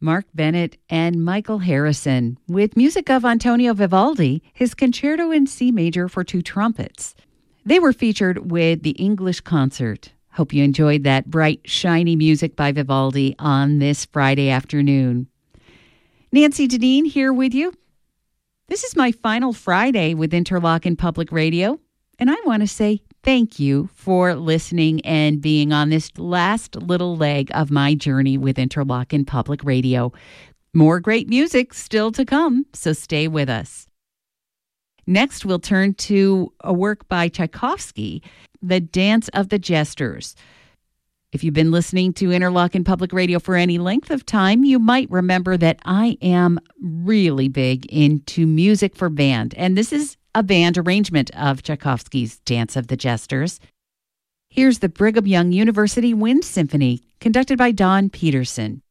Mark Bennett and Michael Harrison, with music of Antonio Vivaldi, his Concerto in C Major for Two Trumpets. They were featured with the English Concert. Hope you enjoyed that bright, shiny music by Vivaldi on this Friday afternoon. Nancy Deneen here with you. This is my final Friday with Interlochen Public Radio, and I want to say thank you for listening and being on this last little leg of my journey with Interlochen Public Radio. More great music still to come, so stay with us. Next, we'll turn to a work by Tchaikovsky, The Dance of the Jesters. If you've been listening to Interlochen Public Radio for any length of time, you might remember that I am really big into music for band, and this is a band arrangement of Tchaikovsky's Dance of the Jesters. Here's the Brigham Young University Wind Symphony, conducted by Don Peterson.